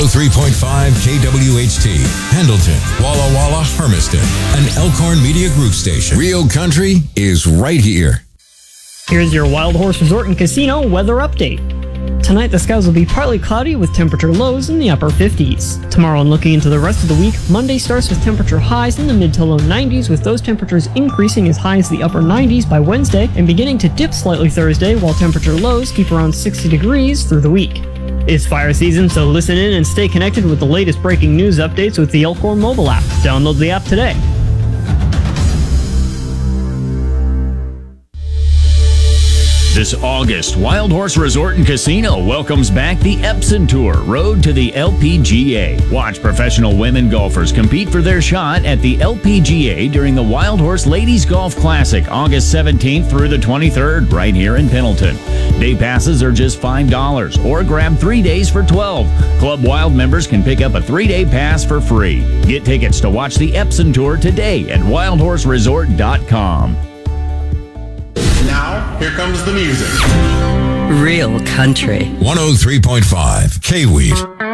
103.5 KWHT, Pendleton, Walla Walla, Hermiston, an Elkhorn Media Group station. Real country is right here. Here's your Wild Horse Resort and Casino weather update. Tonight, the skies will be partly cloudy with temperature lows in the upper 50s. Tomorrow, and looking into the rest of the week, Monday starts with temperature highs in the mid to low 90s, with those temperatures increasing as high as the upper 90s by Wednesday and beginning to dip slightly Thursday, while temperature lows keep around 60 degrees through the week. It's fire season, so listen in and stay connected with the latest breaking news updates with the Elkhorn mobile app. Download the app today. This August, Wild Horse Resort and Casino welcomes back the Epson Tour, Road to the LPGA. Watch professional women golfers compete for their shot at the LPGA during the Wild Horse Ladies Golf Classic, August 17th through the 23rd, right here in Pendleton. Day passes are just $5, or grab 3 days for $12. Club Wild members can pick up a 3-day pass for free. Get tickets to watch the Epson Tour today at wildhorseresort.com. Now, here comes the music. Real country. 103.5 K-Wheat.